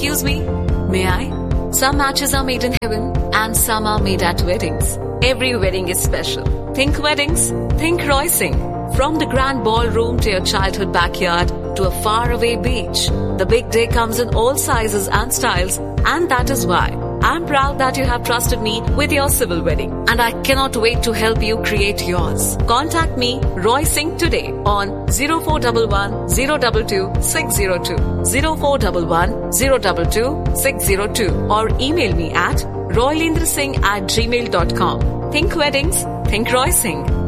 Excuse me, may I? Some matches are made in heaven and some are made at weddings. Every wedding is special. Think weddings, think Roy Singh. From the grand ballroom to your childhood backyard to a faraway beach, the big day comes in all sizes and styles, and that is why I'm proud that you have trusted me with your civil wedding, and I cannot wait to help you create yours. Contact me, Roy Singh, today on 0411 022 602, 0411 022 602, or email me at roylendrasingh@gmail.com. Think weddings, think Roy Singh.